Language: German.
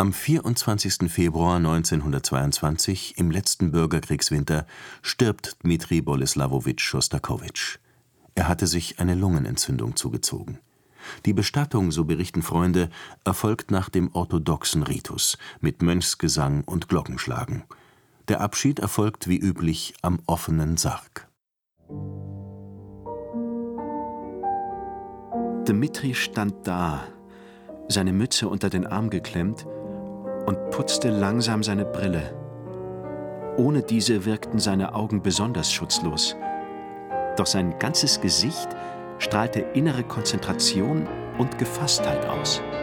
Am 24. Februar 1922, im letzten Bürgerkriegswinter, stirbt Dmitri Boleslawowitsch Schostakowitsch. Er hatte sich eine Lungenentzündung zugezogen. Die Bestattung, so berichten Freunde, erfolgt nach dem orthodoxen Ritus, mit Mönchsgesang und Glockenschlagen. Der Abschied erfolgt wie üblich am offenen Sarg. Dmitri stand da, seine Mütze unter den Arm geklemmt, und putzte langsam seine Brille. Ohne diese wirkten seine Augen besonders schutzlos. Doch sein ganzes Gesicht strahlte innere Konzentration und Gefasstheit aus.